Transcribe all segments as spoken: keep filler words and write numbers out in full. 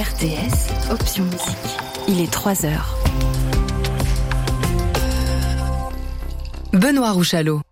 R T S, option musique. Il est trois heures. Benoît Rouchalot.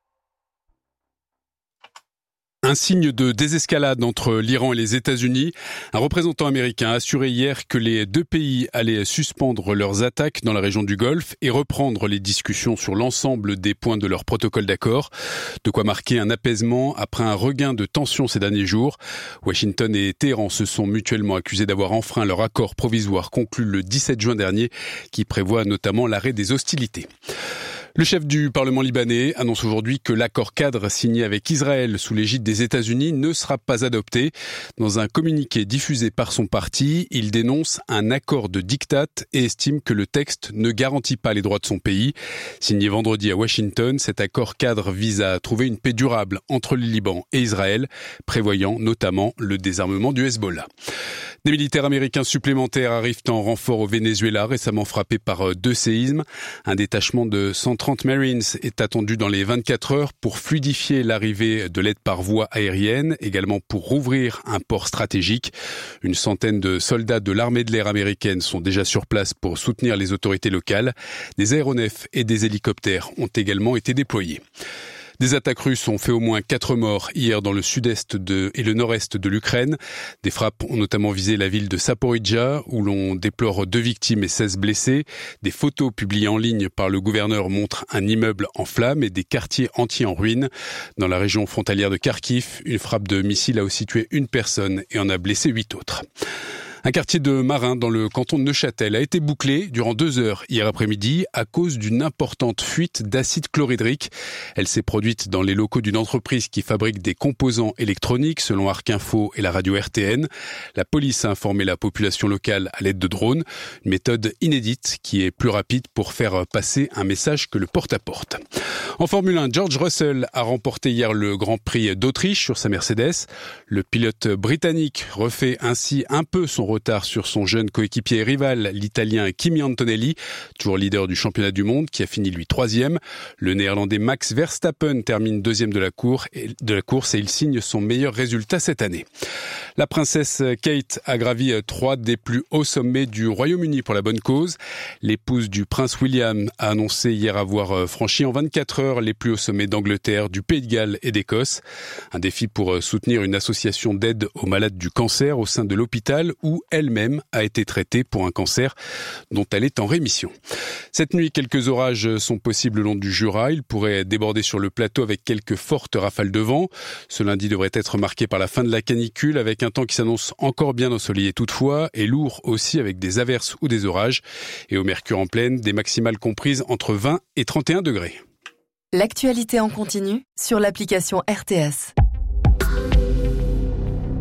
Un signe de désescalade entre l'Iran et les États-Unis. Un représentant américain a assuré hier que les deux pays allaient suspendre leurs attaques dans la région du Golfe et reprendre les discussions sur l'ensemble des points de leur protocole d'accord. De quoi marquer un apaisement après un regain de tension ces derniers jours. Washington et Téhéran se sont mutuellement accusés d'avoir enfreint leur accord provisoire conclu le dix-sept juin dernier, qui prévoit notamment l'arrêt des hostilités. Le chef du Parlement libanais annonce aujourd'hui que l'accord cadre signé avec Israël sous l'égide des États-Unis ne sera pas adopté. Dans un communiqué diffusé par son parti, il dénonce un accord de diktat et estime que le texte ne garantit pas les droits de son pays. Signé vendredi à Washington, cet accord cadre vise à trouver une paix durable entre le Liban et Israël, prévoyant notamment le désarmement du Hezbollah. Des militaires américains supplémentaires arrivent en renfort au Venezuela, récemment frappé par deux séismes. Un détachement de cent trente Marines est attendu dans les vingt-quatre heures pour fluidifier l'arrivée de l'aide par voie aérienne, également pour rouvrir un port stratégique. Une centaine de soldats de l'armée de l'air américaine sont déjà sur place pour soutenir les autorités locales. Des aéronefs et des hélicoptères ont également été déployés. Des attaques russes ont fait au moins quatre morts hier dans le sud-est de, et le nord-est de l'Ukraine. Des frappes ont notamment visé la ville de Zaporijjia, où l'on déplore deux victimes et seize blessés. Des photos publiées en ligne par le gouverneur montrent un immeuble en flammes et des quartiers entiers en ruine. Dans la région frontalière de Kharkiv, une frappe de missile a aussi tué une personne et en a blessé huit autres. Un quartier de Marin dans le canton de Neuchâtel a été bouclé durant deux heures hier après-midi à cause d'une importante fuite d'acide chlorhydrique. Elle s'est produite dans les locaux d'une entreprise qui fabrique des composants électroniques selon Arc Info et la radio R T N. La police a informé la population locale à l'aide de drones. Une méthode inédite qui est plus rapide pour faire passer un message que le porte-à-porte. En Formule un, George Russell a remporté hier le Grand Prix d'Autriche sur sa Mercedes. Le pilote britannique refait ainsi un peu son retard sur son jeune coéquipier et rival, l'Italien Kimi Antonelli, toujours leader du championnat du monde, qui a fini lui troisième. Le Néerlandais Max Verstappen termine deuxième de la, cour et, de la course et il signe son meilleur résultat cette année. La princesse Kate a gravi trois des plus hauts sommets du Royaume-Uni pour la bonne cause. L'épouse du prince William a annoncé hier avoir franchi en vingt-quatre heures les plus hauts sommets d'Angleterre, du Pays de Galles et d'Écosse. Un défi pour soutenir une association d'aide aux malades du cancer au sein de l'hôpital où elle-même a été traitée pour un cancer dont elle est en rémission. Cette nuit, quelques orages sont possibles le long du Jura. Ils pourraient déborder sur le plateau avec quelques fortes rafales de vent. Ce lundi devrait être marqué par la fin de la canicule avec un temps qui s'annonce encore bien ensoleillé toutefois et lourd aussi avec des averses ou des orages. Et au mercure en pleine, des maximales comprises entre vingt et trente et un degrés. L'actualité en continu sur l'application R T S.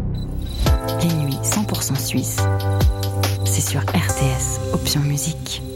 Les nuits cent pour cent suisse. C'est sur R T S, option musique.